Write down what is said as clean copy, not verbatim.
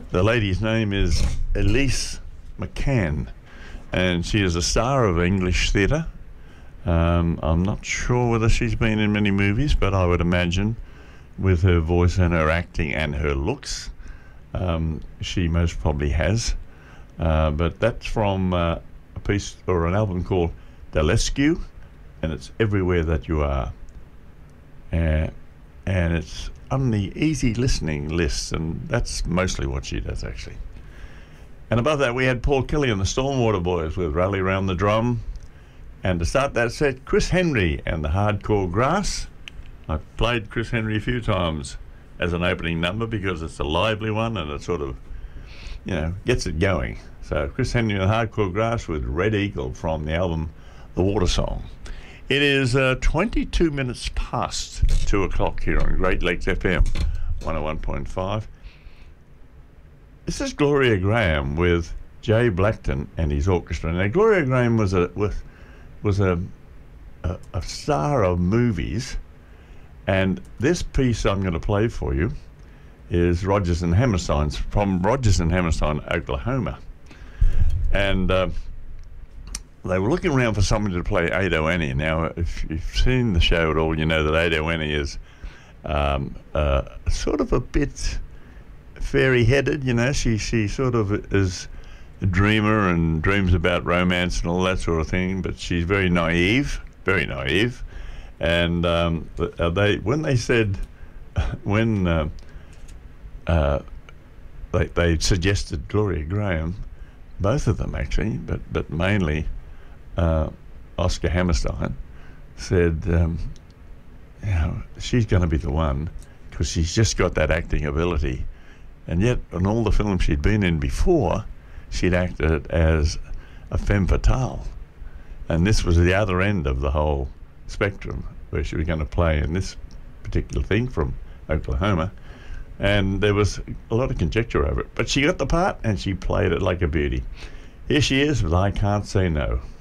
The lady's name is Elise McCann, and she is a star of English theatre. I'm not sure whether she's been in many movies, but I would imagine with her voice and her acting and her looks, she most probably has. But that's from a piece or an album called Delescu, and it's Everywhere That You Are. And it's on the easy listening list, and that's mostly what she does, actually. And above that, we had Paul Kelly and the Stormwater Boys with Rally Round the Drum. And to start that set, Chris Henry and the Hardcore Grass. I've played Chris Henry a few times as an opening number because it's a lively one and it sort of, gets it going. So Chris Henry and the Hardcore Grass with Red Eagle from the album The Water Song. It is 22 minutes past 2 o'clock here on Great Lakes FM 101.5. This is Gloria Graham with Jay Blackton and his orchestra. Now, Gloria Graham was a star of movies, and this piece I'm going to play for you is Rodgers and Hammerstein's from Rodgers and Hammerstein, Oklahoma. And they were looking around for somebody to play Ado Annie. Now, if you've seen the show at all, you know that Ado Annie is sort of a bit fairy-headed, She sort of is a dreamer and dreams about romance and all that sort of thing, but she's very naive. And they suggested Gloria Graham, both of them actually, but mainly Oscar Hammerstein said, she's going to be the one because she's just got that acting ability. And yet, in all the films she'd been in before, she'd acted as a femme fatale. And this was the other end of the whole spectrum, where she was going to play in this particular thing from Oklahoma. And there was a lot of conjecture over it. But she got the part, and she played it like a beauty. Here she is with I Can't Say No.